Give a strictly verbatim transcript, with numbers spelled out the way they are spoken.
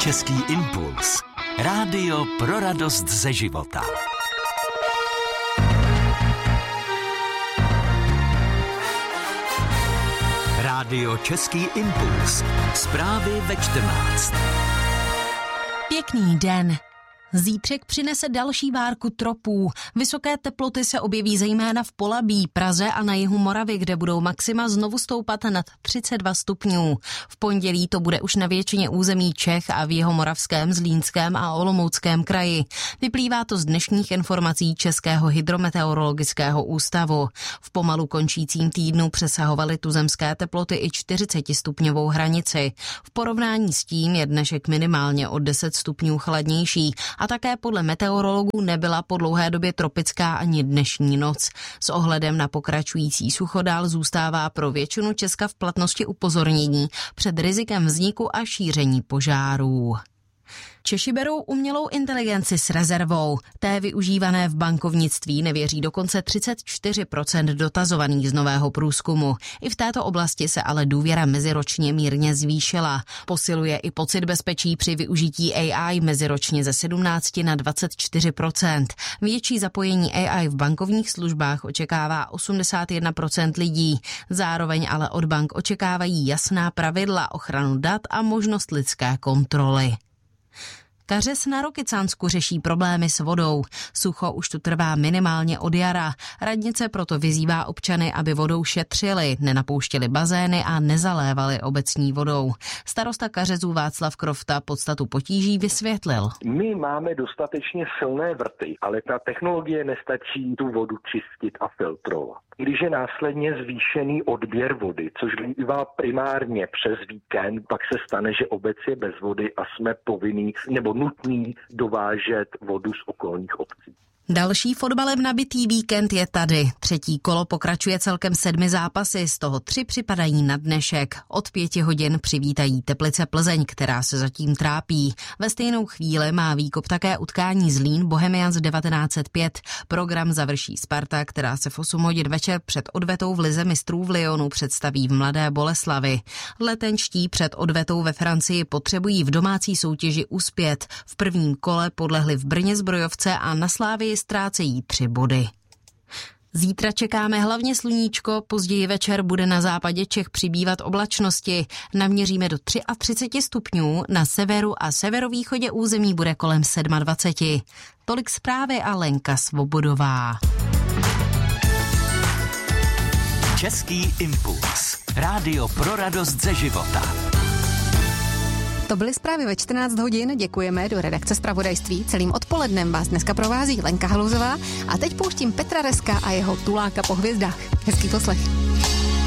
Český impuls. Rádio pro radost ze života. Rádio Český impuls. Zprávy ve čtrnáct. Pěkný den. Zítřek přinese další várku tropů. Vysoké teploty se objeví zejména v Polabí, Praze a na jihu Moravy, kde budou maxima znovu stoupat nad třicet dva stupňů. V pondělí to bude už na většině území Čech a v jihomoravském, Zlínském a Olomouckém kraji. Vyplývá to z dnešních informací Českého hydrometeorologického ústavu. V pomalu končícím týdnu přesahovaly tuzemské teploty i čtyřicetistupňovou hranici. V porovnání s tím je dnešek minimálně o deset stupňů chladnější. A také podle meteorologů nebyla po dlouhé době tropická ani dnešní noc. S ohledem na pokračující sucho dál zůstává pro většinu Česka v platnosti upozornění před rizikem vzniku a šíření požárů. Češi berou umělou inteligenci s rezervou. Té využívané v bankovnictví nevěří dokonce třicet čtyři procent dotazovaných z nového průzkumu. I v této oblasti se ale důvěra meziročně mírně zvýšila. Posiluje i pocit bezpečí při využití A I meziročně ze sedmnáct na dvacet čtyři procent. Větší zapojení A I v bankovních službách očekává osmdesát jedna procent lidí. Zároveň ale od bank očekávají jasná pravidla, ochranu dat a možnost lidské kontroly. Kařez na Rokycansku řeší problémy s vodou. Sucho už tu trvá minimálně od jara. Radnice proto vyzývá občany, aby vodou šetřili, nenapouštěli bazény a nezalévali obecní vodou. Starosta Kařezů Václav Krofta podstatu potíží vysvětlil. My máme dostatečně silné vrty, ale ta technologie nestačí tu vodu čistit a filtrovat. Když je následně zvýšený odběr vody, což bývá primárně přes víkend, pak se stane, že obec je bez vody a jsme povinní nebo nutní dovážet vodu z okolních obcí. Další fotbalem nabitý víkend je tady. Třetí kolo pokračuje celkem sedmi zápasy, z toho tři připadají na dnešek. Od pěti hodin přivítají Teplice Plzeň, která se zatím trápí. Ve stejnou chvíli má výkop také utkání Zlín Bohemians devatenáct set pět. Program završí Sparta, která se v osm hodin večer před odvetou v lize mistrů v Lyonu představí v Mladé Boleslavi. Letenčtí před odvetou ve Francii potřebují v domácí soutěži uspět. V prvním kole podlehli v Brně Zbrojovce a na Slávii ztrácejí tři body. Zítra čekáme hlavně sluníčko, později večer bude na západě Čech přibývat oblačnosti. Naměříme do třicet tři stupňů, na severu a severovýchodě území bude kolem dvacet sedm. Tolik zprávy a Lenka Svobodová. Český impuls. Rádio pro radost ze života. To byly zprávy ve čtrnáct hodin, děkujeme do redakce zpravodajství. Celým odpolednem vás dneska provází Lenka Haluzová a teď pouštím Petra Reska a jeho Tuláka po hvězdách. Hezký poslech.